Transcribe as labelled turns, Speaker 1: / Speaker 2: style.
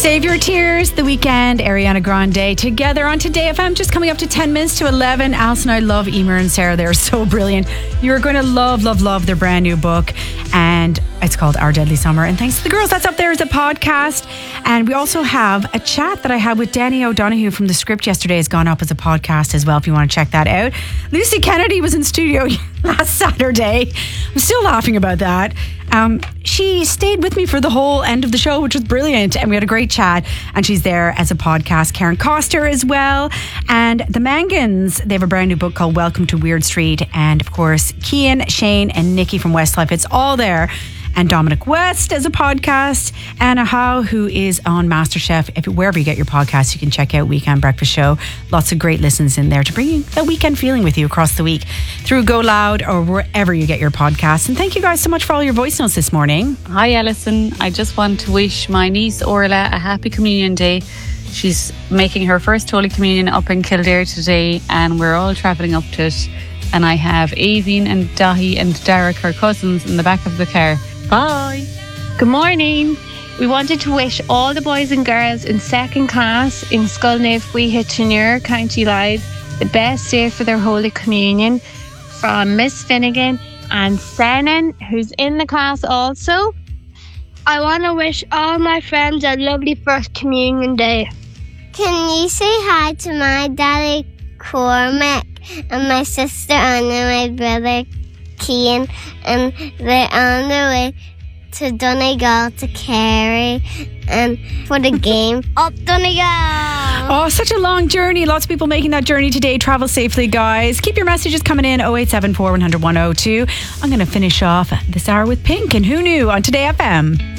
Speaker 1: Save Your Tears, The Weeknd, Ariana Grande together on Today FM, just coming up to 10 minutes to 11. Alison, I love Emer and Sarah. They're so brilliant. You're going to love their brand new book, and it's called Our Deadly Summer. And thanks to the girls, that's up there as a podcast. And we also have a chat that I had with Danny O'Donoghue from The Script yesterday, has gone up as a podcast as well if you want to check that out. Lucy Kennedy was in studio last Saturday. I'm still laughing about that. She stayed with me for the whole end of the show, which was brilliant, and we had a great chat, and she's there as a podcast. Karen Coster as well, and the Mangans, they have a brand new book called Welcome to Weird Street, and of course Cian, Shane and Nikki from Westlife, it's all there. And Dominic West as a podcast, Anna Howe, who is on MasterChef. Wherever you get your podcasts, you can check out Weekend Breakfast Show. Lots of great listens in there to bring you a weekend feeling with you across the week through Go Loud or wherever you get your podcasts. And thank you guys so much for all your voice notes this morning.
Speaker 2: Hi Alison, I just want to wish my niece Orla a happy communion day. She's making her first Holy Communion up in Kildare today, and we're all travelling up to it. And I have Aveen and Dahi and Derek, her cousins, in the back of the car. Bye.
Speaker 3: Good morning. We wanted to wish all the boys and girls in second class in Skulniv, Hitchinure, County Louth the best day for their Holy Communion from Miss Finnegan and Senan, who's in the class also.
Speaker 4: I want to wish all my friends a lovely First Communion Day.
Speaker 5: Can you say hi to my daddy Cormac and my sister Anna and my brother Cian, and they're on their way to Donegal to Kerry and for the game up Donegal.
Speaker 1: Oh, such a long journey. Lots of people making that journey today. Travel safely, guys. Keep your messages coming in 0874 100 102. I'm going to finish off this hour with Pink and Who Knew on Today FM.